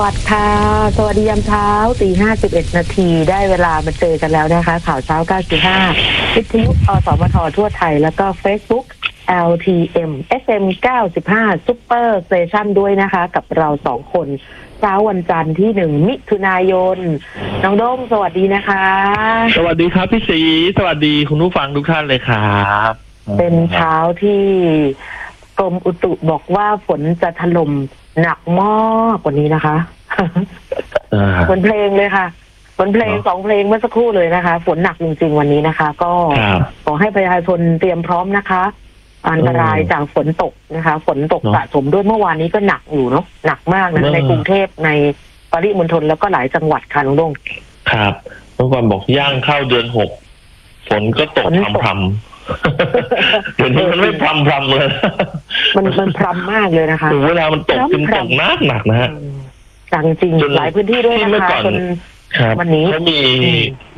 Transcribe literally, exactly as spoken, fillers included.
สวัสดีค่ะสวัสดียามเช้าตีห้าสิบเอ็ดนาทีได้เวลามาเจอกันแล้วนะคะข่าวเช้าเก้าสิบห้าวิทยุอสมททั่วไทยแล้วก็ Facebook แอล ที เอ็ม เอส เอ็ม เก้าสิบห้า Super Station ด้วยนะคะกับเราสองคนเช้าวันจันทร์ที่หนึ่งมิถุนายนน้องโด้งสวัสดีนะคะสวัสดีครับพี่ศรีสวัสดีคุณผู้ฟังทุกท่านเลยครับเป็นเช้าที่กรมอุตุบอกว่าฝนจะถล่มหนักมากกว่านี้นะคะฝนเพลงเลยค่ะฝนเพลงสองเพลงเมื่อสักครู่เลยนะคะฝนหนักจริงๆวันนี้นะคะก็ขอให้ประชาชนเตรียมพร้อมนะคะอันตรายจากฝนตกนะคะฝนตกสะสมด้วยเมื่อวานนี้ก็หนักอยู่เนาะหนักมากนะในกรุงเทพในปริมณฑลแล้วก็หลายจังหวัดค่ะลุงดงครับเมื่อวานบอกย่างเข้าเดือนหกฝนก็ตกพรำๆเดี๋ยวนี้มันไม่พรำๆเลยมันมันพรำมากเลยนะคะเวลามันตกจนตกหนักหนักนะฮะหนักจริงหลายพื้นที่ด้วยนะคะจนวันนี้เขามี